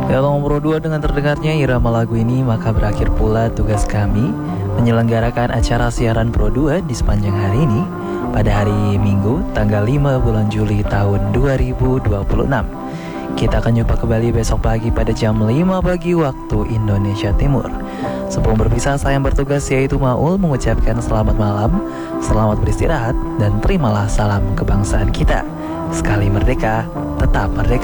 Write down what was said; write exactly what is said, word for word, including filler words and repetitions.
Ya nomor dua, dengan terdengarnya irama lagu ini maka berakhir pula tugas kami menyelenggarakan acara siaran Pro dua di sepanjang hari ini pada hari Minggu tanggal lima bulan Juli tahun dua ribu dua puluh enam. Kita akan jumpa kembali besok pagi pada jam lima pagi waktu Indonesia Timur. Sebelum berpisah, saya yang bertugas yaitu Maul mengucapkan selamat malam, selamat beristirahat, dan terimalah salam kebangsaan kita. Sekali merdeka, tetap merdeka.